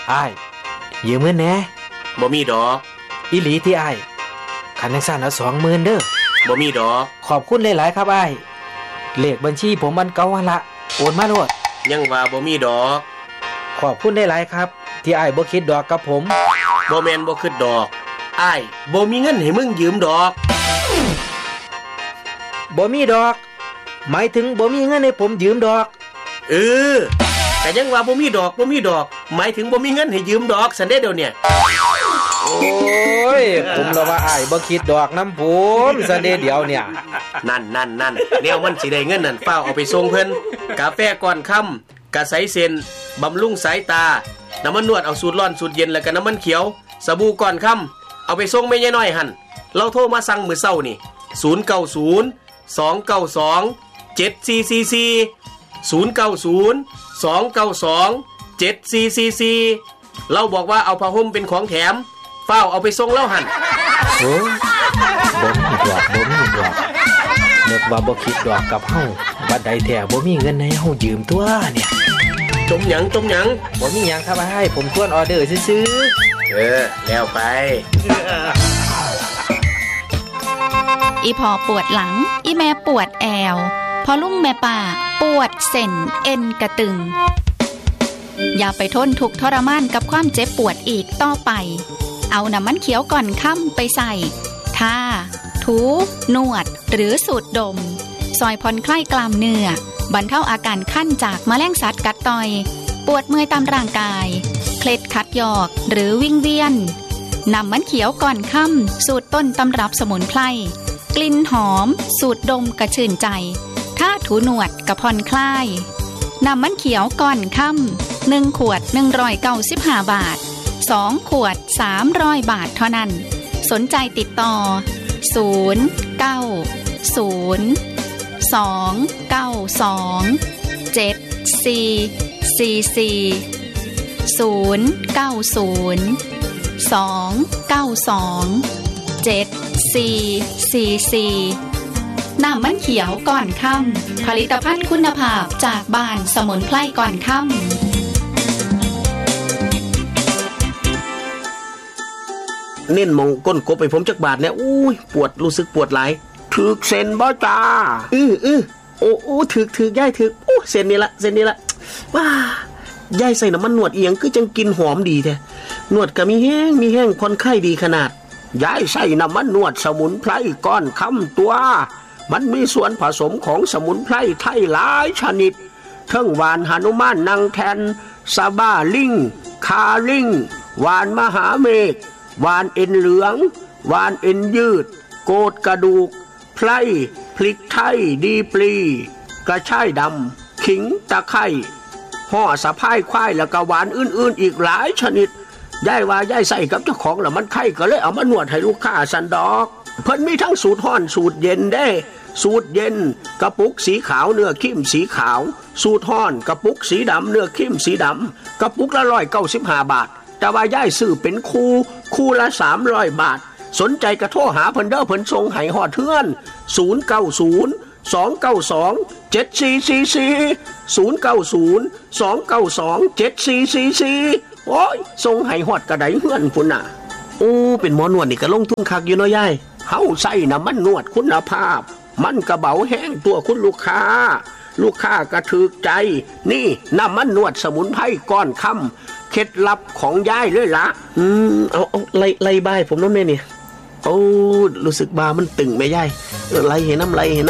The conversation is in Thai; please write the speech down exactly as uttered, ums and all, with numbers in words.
อ้ายยืมเงินแหน่บ่มีดอกอีหลีที่อ้ายคันจังซั่นเอา สองหมื่น เด้อบ่มีดอกขอบคุณหลายๆครับอ้ายเลขบัญชีผมมันเก่าหั่นละโอนมาโลดยังว่าบ่มีดอกขอบคุณหลายๆครับที่อ้ายบ่คิดดอกกับผมบ่แม่นบ่คิดดอกอ้ายบ่มีเงินให้มึงยืมดอกบ่มีดอกหมายถึงบ่มีเงินให้ผมยืมดอกเออแต่ยังว่าบ่มีดอกบ่มีดอกหมายถึงบ่มีเงินให้ยืมดอกซั่นเด้เดี๋ยวเนี่ยโอ้ยผมละว่าอ้ายบ่คิดดอกนำผมซั่นเด้เดี๋ยวเนี่ยนั่นๆๆแนวมันสิได้เงินนั่นฟ้าวเอาไปส่งเพิ่นกาแฟก่อนค่ำกะใสเส้นบำรุงสายตาน้ำมันนวดเอาสูตรร้อนสูตรเย็นแล้วก็น้ำมันเขียวสบู่ก่อนค่ำเอาไปส่งแม่ยายน้อยหั่นเราโทรมาสั่งมื้อเช้านี่ศูนย์ เก้า ศูนย์ สอง เก้า สอง เจ็ด สี่ สี่ สี่ ศูนย์ เก้า ศูนย์ สอง เก้า สอง เจ็ด สี่ สี่ สี่เราบอกว่าเอาผ้าห่มเป็นของแถมฟ้าวเอาไปส่งแล้วหั่นโอ้บ่มีดอกบ่มีดอกนึกว่าบ่คิดดอกกับเฮาบัดใดแท้บ่มีเงินให้เฮายืมตัวเนี่ยจมหยังจมหยังบ่มีหยังครับอ้ายผมทวนออเดอร์ซื่อๆเออแล้วไปอีพ่อปวดหลังอีแม่ปวดแอวพอลุงแม่ป้าปวดเส้นเอ็นกระตึงอย่าไปทนทุกข์ทรมานกับความเจ็บปวดอีกต่อไปเอาน้ำมันเขียวก่อนค่ำไปใส่ทาถูนวดหรือสูดดมซอยผ่อนคลายกล้ามเนื้อบรรเทาอาการคันจากแมลงสัตว์กัดต่อยปวดเมื่อยตามร่างกายเคล็ดขัดยอกหรือวิงเวียนน้ำมันเขียวก่อนค่ำสูตรต้นตำรับสมุนไพรกลิ่นหอมสูดดมกระชื่นใจถ้าถูหนวดกระผ่อนคลายน้ำมันเขียวก่อนค่ำหนึ่งขวดหนึ่งร้อยเก้าสิบห้าบาทสองขวดสามร้อยบาทเท่านั้นสนใจติดต่อศูนย์ เก้า ศูนย์ สอง เก้า สอง เจ็ด สี่ สี่ สี่ ศูนย์ เก้า ศูนย์ สอง เก้า สอง เจ็ด สี่ สี่ สี่น้ำมันเขียวก่อนค่ำผลิตภัณฑ์คุณภาพจากบ้านสมุนไพรก่อนค่ำเน้นมองก้นกบไปผมจักบาทเนี่ยอุ้ยปวดรู้สึกปวดหลายถึกเส้นบ่จ้าอื้ออื้อโอ้โอ้ถึกถึกย่ายถึกโอ้เส้นนี้ละเส้นนี้ละว้าย่ายใส่น้ำมันนวดเอียงคือจังกินหอมดีแท้นวดก็มีแห้งมีแห้งคนไข้ดีขนาดย่ายใส่น้ำมันนวดสมุนไพรก้อนคำตัวมันมีส่วนผสมของสมุนไพรไทยหลายชนิดทั้งหวานหนุมานนางแทนซาบ้าลิงคาลิงหวานมหาเมฆหวานเอ็นเหลืองหวานเอ็นยืดโกดกระดูกไพรพริกไทยดีปลีกระชายดำขิงตะไคร้ห่อสะพายควายแล้วก็หวานอื่นๆอีกหลายชนิดย่ายว่าย่ายใส่กับเจ้าของแล้วมันไข้ก็เลยเอามานวดให้ลูกค้าสันดอกเพิ่นมีทั้งสูตรร้อนสูตรเย็นได้สูตรเย็นกระปุกสีขาวเนื้อเข้มสีขาวสูตรร้อนกระปุกสีดำเนื้อเข้มสีดำกระปุกละร้อยเก้าสิบห้าบาทแต่ว่าย่ายซื้อเป็นคู่คู่ละสามร้อยบาทสนใจกระโทรหาเพิ่นเด้อเพิ่นส่งให้ฮอดเทือนศูนย์ เก้า ศูนย์ สอง เก้า สอง เจ็ด สี่ สี่ สี่ ศูนย์ เก้า ศูนย์ สอง เก้า สอง เจ็ด สี่ สี่ สี่โอ้ยส่งให้ฮอดกระไดเฮือนพุ่นน่ะโอ้เป็นหมอนวดนี่ก็ลงทุนคักอยู่เนาะยายเฮาใส่น้ำมันนวดคุณภาพมันกระเบาแห้งตัวคุณลูกค้าลูกค้าก็ถูกใจนี่น้ำมันนวดสมุนไพรก้อนค่ำเคล็ดลับของยายเลยล่ะอืมเอาเอาไล่ไล่บ้ายผมน้ำแม่นี่โอ้รู้สึกบามันตึงไหมยายไล่เห็นน้ำไล่เห็น